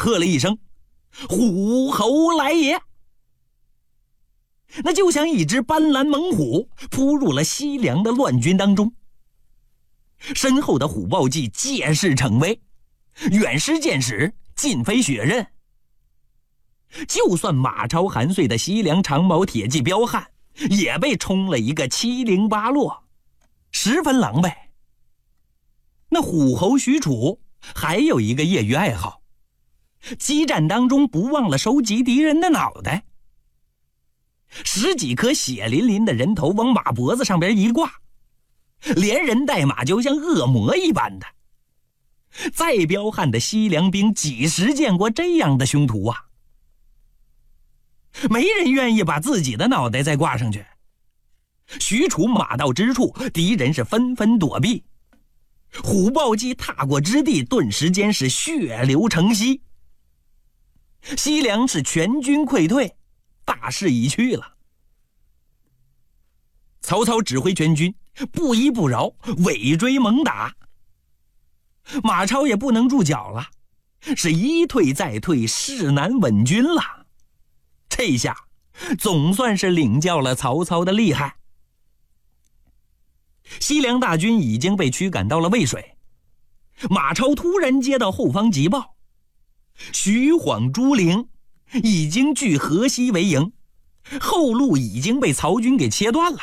喝了一声：“虎侯来也！”那就像一只斑斓猛虎扑入了西凉的乱军当中。身后的虎豹骑借势逞威，远施箭矢，近飞血刃。就算马超韩遂的西凉长矛铁骑彪悍，也被冲了一个七零八落，十分狼狈。那虎侯许褚还有一个业余爱好，激战当中不忘了收集敌人的脑袋。10几颗血淋淋的人头往马脖子上边一挂，连人带马就像恶魔一般的。再彪悍的西凉兵几时见过这样的凶徒啊？没人愿意把自己的脑袋再挂上去。许褚马到之处，敌人是纷纷躲避，虎豹骑踏过之地，顿时间是血流成溪。西凉是全军溃退，大势已去了。曹操指挥全军不依不饶，尾追猛打。马超也不能住脚了，是一退再退，势难稳军了。这下总算是领教了曹操的厉害。西凉大军已经被驱赶到了渭水，马超突然接到后方急报，徐晃、朱灵已经据河西为营，后路已经被曹军给切断了。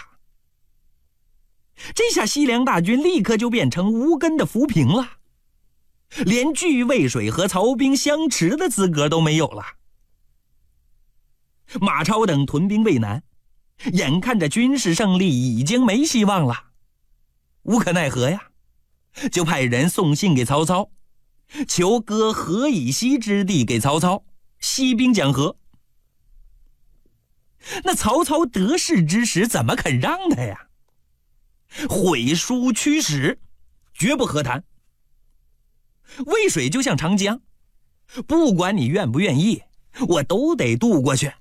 这下西凉大军立刻就变成无根的浮萍了，连据渭水和曹兵相持的资格都没有了。马超等屯兵渭南，眼看着军事胜利已经没希望了，无可奈何呀，就派人送信给曹操，求割河以西之地给曹操，息兵讲和。那曹操得势之时怎么肯让他呀？毁书驱使，绝不和谈。渭水就像长江，不管你愿不愿意，我都得渡过去。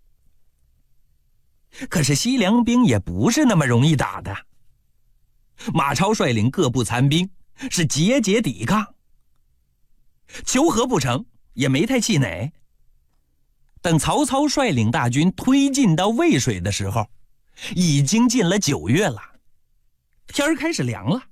可是西凉兵也不是那么容易打的，马超率领各部残兵是节节抵抗，求和不成也没太气馁。等曹操率领大军推进到渭水的时候，已经进了9月了，天儿开始凉了。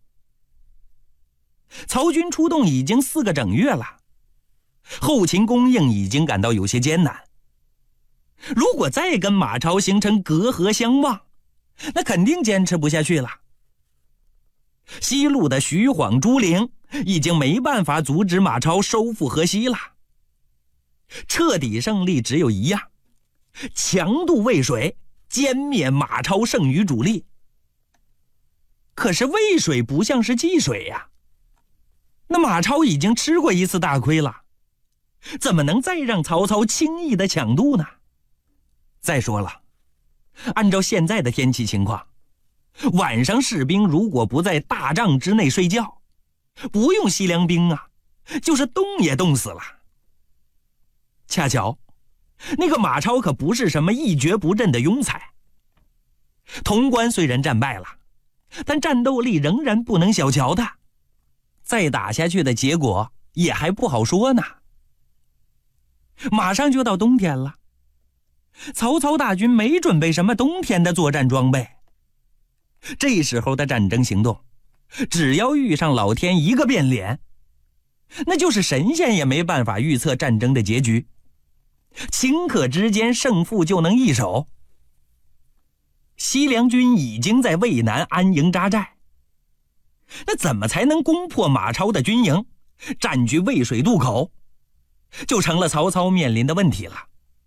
曹军出动已经4个整月了，后勤供应已经感到有些艰难。如果再跟马超形成隔河相望，那肯定坚持不下去了。西路的徐晃、朱灵已经没办法阻止马超收复河西了。彻底胜利只有一样，强渡渭水，歼灭马超剩余主力。可是渭水不像是济水呀，那马超已经吃过一次大亏了，怎么能再让曹操轻易的抢渡呢？再说了，按照现在的天气情况，晚上士兵如果不在大帐之内睡觉，不用西凉兵啊，就是冻也冻死了。恰巧那个马超可不是什么一蹶不振的庸才，潼关虽然战败了，但战斗力仍然不能小瞧他，再打下去的结果也还不好说呢。马上就到冬天了，曹操大军没准备什么冬天的作战装备，这时候的战争行动，只要遇上老天一个变脸，那就是神仙也没办法预测战争的结局，顷刻之间胜负就能易手。西凉军已经在渭南安营扎寨，那怎么才能攻破马超的军营，占据渭水渡口，就成了曹操面临的问题了。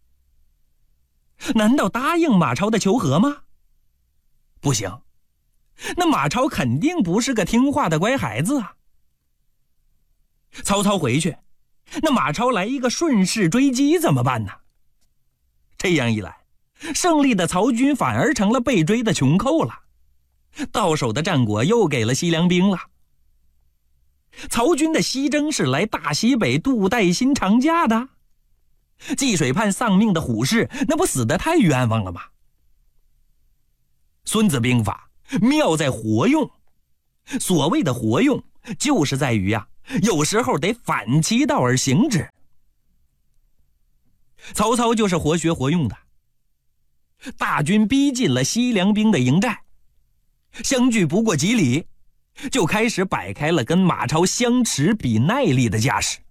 难道答应马超的求和吗？不行，那马超肯定不是个听话的乖孩子啊。曹操回去，那马超来一个顺势追击怎么办呢？这样一来，胜利的曹军反而成了被追的穷寇了，到手的战果又给了西凉兵了。曹军的西征是来大西北度带薪长假的，济水畔丧命的虎士那不死得太冤枉了吗？孙子兵法妙在活用，所谓的活用就是在于有时候得反其道而行之。 曹操就是活学活用的。大军逼近了西凉兵的营寨，相距不过几里，就开始摆开了跟马超相持比耐力的架势。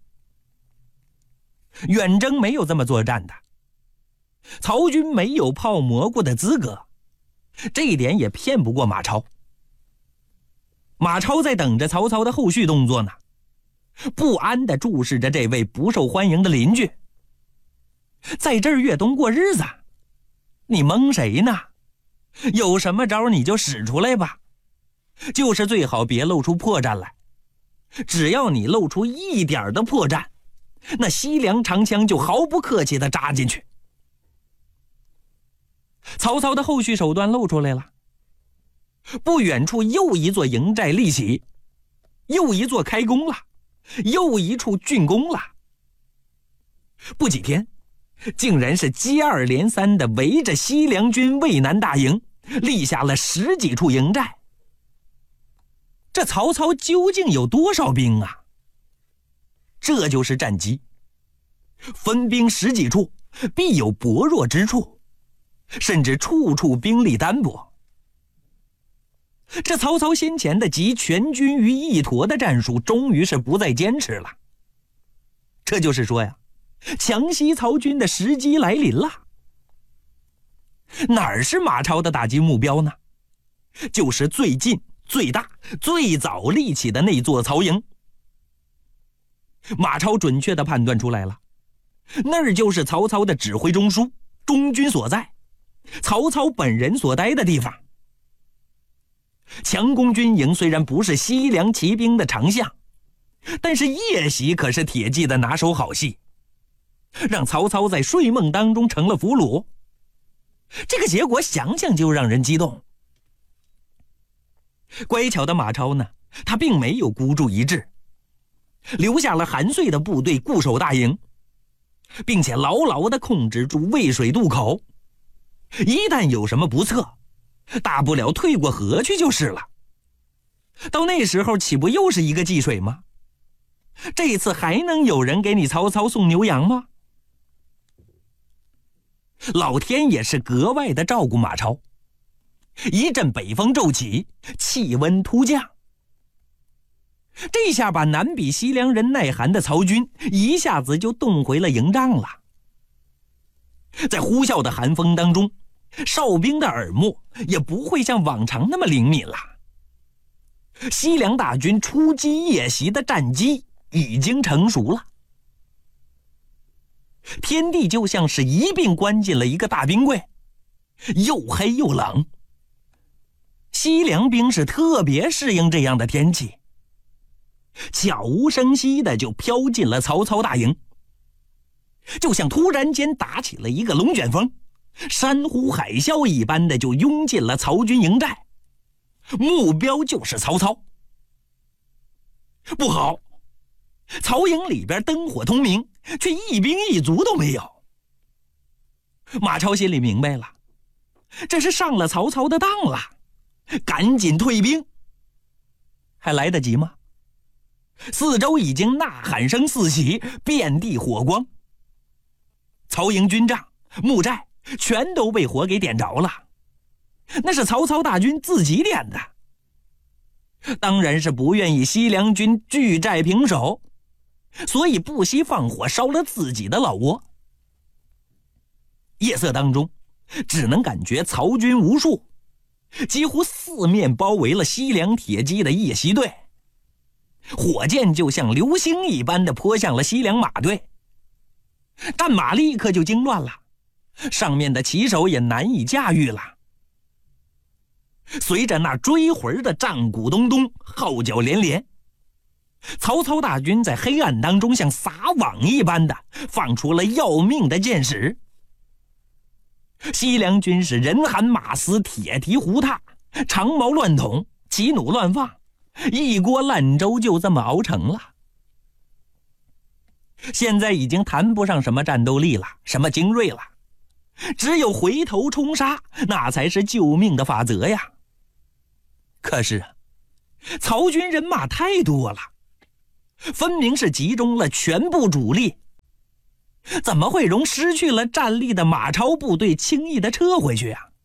远征没有这么作战的，曹军没有泡蘑菇的资格，这一点也骗不过马超。马超在等着曹操的后续动作呢，不安地注视着这位不受欢迎的邻居。在这儿越冬过日子，你蒙谁呢？有什么招你就使出来吧，就是最好别露出破绽来。只要你露出一点的破绽，那西凉长枪就毫不客气地扎进去。曹操的后续手段露出来了，不远处又一座营寨立起，又一座开工了，又一处竣工了。不几天，竟然是接二连三地围着西凉军渭南大营，立下了10几处营寨。这曹操究竟有多少兵啊？这就是战机，分兵10几处，必有薄弱之处，甚至处处兵力单薄。这曹操先前的集全军于一坨的战术，终于是不再坚持了。这就是说呀，强袭曹军的时机来临了。哪儿是马超的打击目标呢？就是最近、最大、最早立起的那座曹营。马超准确地判断出来了，那儿就是曹操的指挥中枢，中军所在，曹操本人所待的地方。强攻军营虽然不是西凉骑兵的长项，但是夜袭可是铁骑的拿手好戏，让曹操在睡梦当中成了俘虏。这个结果想想就让人激动。乖巧的马超呢，他并没有孤注一掷，留下了韩遂的部队固守大营，并且牢牢地控制住渭水渡口。一旦有什么不测，大不了退过河去就是了。到那时候岂不又是一个济水吗？这次还能有人给你曹操送牛羊吗？老天也是格外的照顾马超。一阵北风骤起，气温突降，这下把南比西凉人耐寒的曹军一下子就冻回了营帐了。在呼啸的寒风当中，哨兵的耳目也不会像往常那么灵敏了。西凉大军出击夜袭的战机已经成熟了，天地就像是一并关进了一个大冰柜，又黑又冷。西凉兵是特别适应这样的天气，悄无声息的就飘进了曹操大营，就像突然间打起了一个龙卷风，山呼海啸一般的就涌进了曹军营寨，目标就是曹操。不好，曹营里边灯火通明，却一兵一卒都没有。马超心里明白了，这是上了曹操的当了，赶紧退兵。还来得及吗？四周已经呐喊声四起，遍地火光，曹营军帐、木寨全都被火给点着了。那是曹操大军自己点的，当然是不愿意西凉军据寨平守，所以不惜放火烧了自己的老窝。夜色当中，只能感觉曹军无数，几乎四面包围了西凉铁骑的夜袭队，火箭就像流星一般的泼向了西凉马队，战马立刻就惊乱了，上面的骑手也难以驾驭了。随着那追魂的战鼓咚咚，号角连连，曹操大军在黑暗当中像撒网一般的放出了要命的箭矢。西凉军是人喊马嘶，铁蹄胡踏，长矛乱捅，骑弩乱放，一锅烂粥就这么熬成了。现在已经谈不上什么战斗力了，什么精锐了，只有回头冲杀，那才是救命的法则呀。可是曹军人马太多了，分明是集中了全部主力， 怎么会容失去了战力的马超部队轻易地撤回去啊？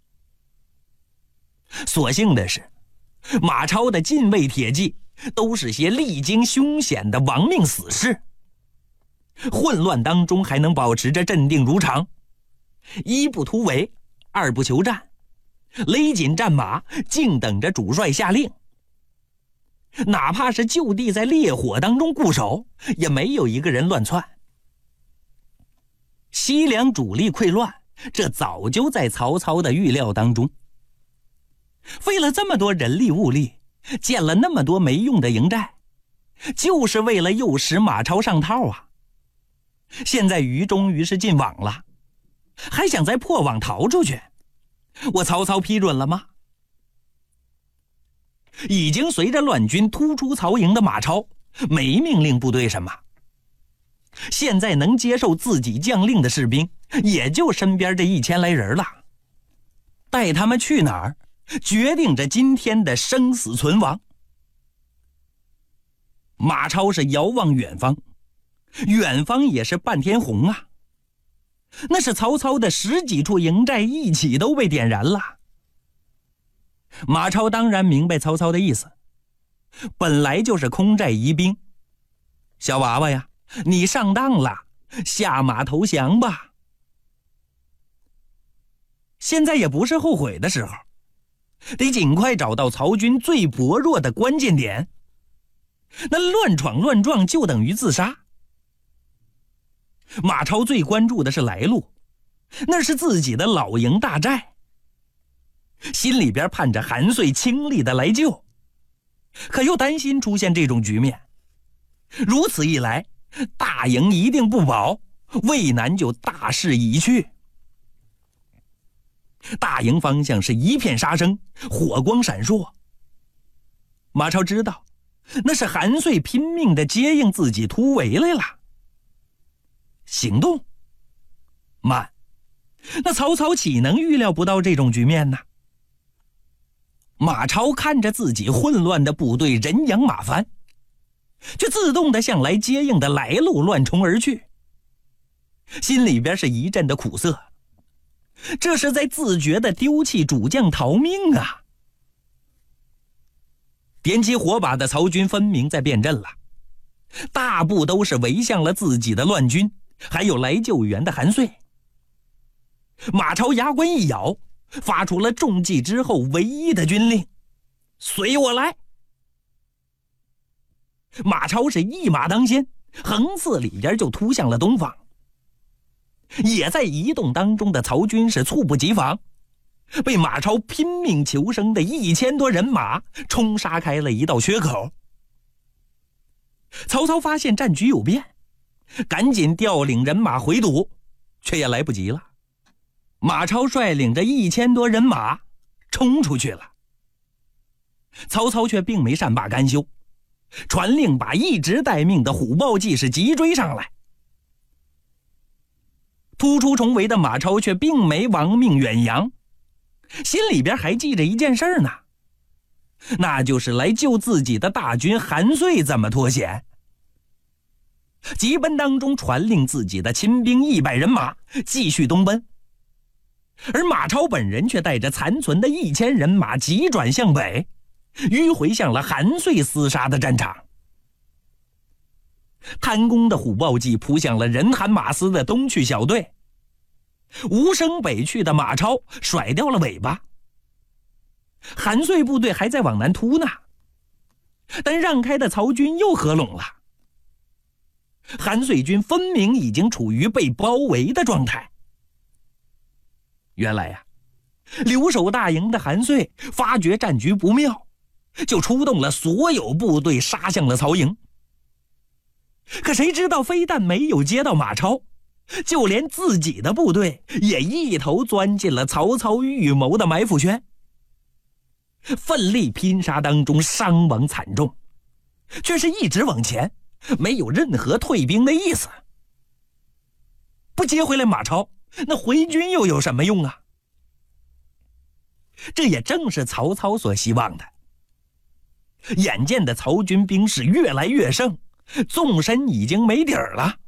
所幸的是，马超的禁卫铁骑都是些历经凶险的亡命死士，混乱当中还能保持着镇定如常，一不突围，二不求战，勒紧战马，静等着主帅下令。哪怕是就地在烈火当中固守，也没有一个人乱窜。西凉主力溃乱，这早就在曹操的预料当中。费了这么多人力物力，建了那么多没用的营寨，就是为了诱使马超上套啊！现在鱼终于是进网了，还想再破网逃出去，我曹操批准了吗？已经随着乱军突出曹营的马超，没命令部队什么。现在能接受自己将令的士兵，也就身边这1000来人了。带他们去哪儿，决定着今天的生死存亡。马超是遥望远方，远方也是半天红啊。那是曹操的10几处营寨一起都被点燃了。马超当然明白曹操的意思，本来就是空寨疑兵。小娃娃呀，你上当了，下马投降吧。现在也不是后悔的时候，得尽快找到曹军最薄弱的关键点。那乱闯乱撞就等于自杀。马超最关注的是来路，那是自己的老营大寨，心里边盼着韩遂倾力的来救，可又担心出现这种局面。如此一来，大营一定不保，渭南就大势已去。大营方向是一片杀声，火光闪烁。马超知道，那是韩遂拼命的接应自己突围来了。行动慢，那曹操岂能预料不到这种局面呢？马超看着自己混乱的部队人仰马翻，却自动地向来接应的来路乱冲而去，心里边是一阵的苦涩。这是在自觉地丢弃主将逃命啊！点起火把的曹军分明在变阵了，大部都是围向了自己的乱军，还有来救援的韩遂。马超牙关一咬，发出了中计之后唯一的军令：随我来！马超是一马当先，横刺里边就突向了东方。也在移动当中的曹军是猝不及防，被马超拼命求生的1000多人马冲杀开了一道缺口。曹操发现战局有变，赶紧调领人马回堵，却也来不及了。马超率领着1000多人马冲出去了。曹操却并没善罢甘休，传令把一直待命的虎豹骑是急追上来。突出重围的马超却并没亡命远扬，心里边还记着一件事呢，那就是来救自己的大军韩遂怎么脱险。急奔当中传令自己的亲兵100人马继续东奔，而马超本人却带着残存的1000人马急转向北，迂回向了韩遂厮杀的战场。贪功的虎豹骑扑向了人韩马嘶的东去小队，无声北去的马超甩掉了尾巴。韩遂部队还在往南突呢，但让开的曹军又合拢了。韩遂军分明已经处于被包围的状态。原来呀，留守大营的韩遂发觉战局不妙，就出动了所有部队杀向了曹营。可谁知道非但没有接到马超，就连自己的部队也一头钻进了曹操预谋的埋伏圈。奋力拼杀当中伤亡惨重，却是一直往前，没有任何退兵的意思。不接回来马超，那回军又有什么用啊？这也正是曹操所希望的。眼见的曹军兵势越来越盛，纵深已经没底儿了。